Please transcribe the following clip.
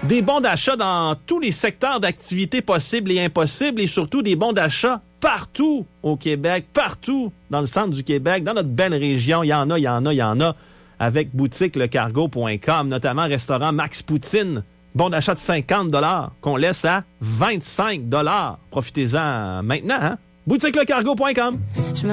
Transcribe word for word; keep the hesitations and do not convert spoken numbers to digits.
Des bons d'achat dans tous les secteurs d'activité possibles et impossibles et surtout des bons d'achat partout au Québec, partout dans le centre du Québec, dans notre belle région. Il y en a, il y en a, il y en a avec boutique le cargo point com, notamment restaurant Max Poutine. Bon d'achat de cinquante dollars qu'on laisse à vingt-cinq dollars. Profitez-en maintenant, hein? boutique le cargo point com.